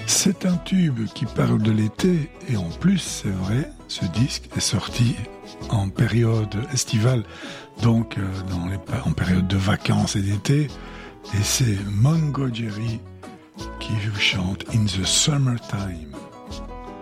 C'est un tube qui parle de l'été et en plus, c'est vrai, ce disque est sorti en période estivale, donc en période de vacances et d'été, et c'est Mungo Jerry qui vous chante In the Summertime.